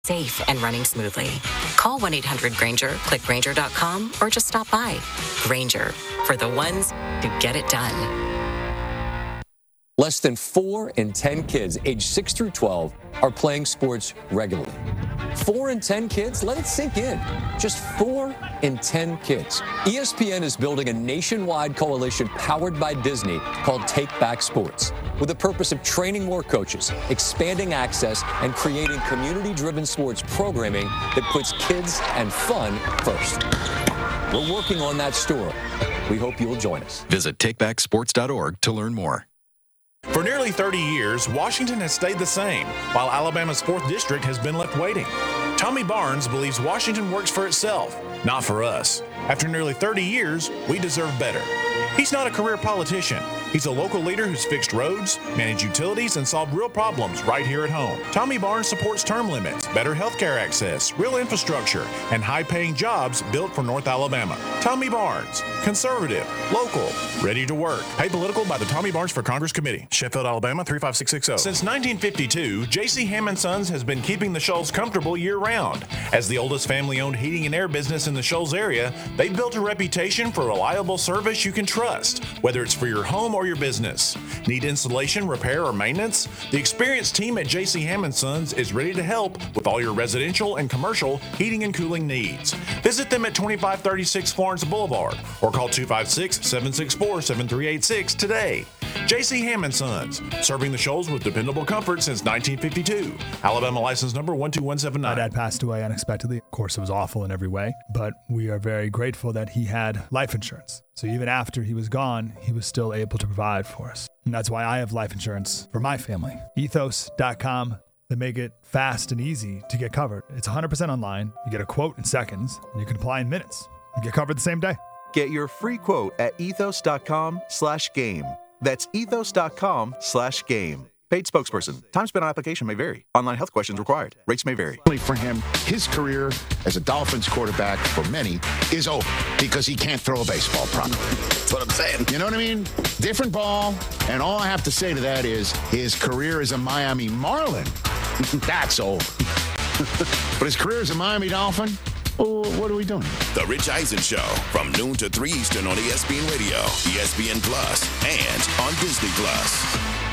safe and running smoothly. Call 1-800-GRANGER, click Grainger.com, or just stop by. Grainger, for the ones who get it done. Less than 4 in 10 kids aged 6 through 12 are playing sports regularly. 4 in 10 kids? Let it sink in. Just 4 in 10 kids. ESPN is building a nationwide coalition powered by Disney called Take Back Sports, with the purpose of training more coaches, expanding access, and creating community-driven sports programming that puts kids and fun first. We're working on that story. We hope you'll join us. Visit takebacksports.org to learn more. For nearly 30 years, Washington has stayed the same, while Alabama's 4th District has been left waiting. Tommy Barnes believes Washington works for itself, not for us. After nearly 30 years, we deserve better. He's not a career politician. He's a local leader who's fixed roads, managed utilities, and solved real problems right here at home. Tommy Barnes supports term limits, better health care access, real infrastructure, and high-paying jobs built for North Alabama. Tommy Barnes, conservative, local, ready to work. Paid political by the Tommy Barnes for Congress Committee. Sheffield, Alabama, 35660. Since 1952, J.C. Hammond Sons has been keeping the Shoals comfortable year-round. As the oldest family-owned heating and air business in the Shoals area, they've built a reputation for reliable service you can trust, whether it's for your home or your business. Need installation, repair, or maintenance? The experienced team at J.C. Hammond Sons is ready to help with all your residential and commercial heating and cooling needs. Visit them at 2536 Florence Boulevard or call 256-764-7386 today. J.C. Hammond Sons, serving the Shoals with dependable comfort since 1952. Alabama license number 12179. My dad passed away unexpectedly. Of course, it was awful in every way, but we are very grateful that he had life insurance. So even after he was gone, he was still able to provide for us. And that's why I have life insurance for my family. Ethos.com. They make it fast and easy to get covered. It's 100% online. You get a quote in seconds, and you can apply in minutes. You get covered the same day. Get your free quote at ethos.com/game. That's ethos.com/game. Paid spokesperson. Time spent on application may vary. Online health questions required. Rates may vary. For him, his career as a Dolphins quarterback, for many, is over because he can't throw a baseball properly. That's what I'm saying. You know what I mean? Different ball. And all I have to say to that is his career as a Miami Marlin, that's over. But his career as a Miami Dolphin, well, what are we doing? The Rich Eisen Show from noon to 3 Eastern on ESPN Radio, ESPN Plus, and on Disney Plus.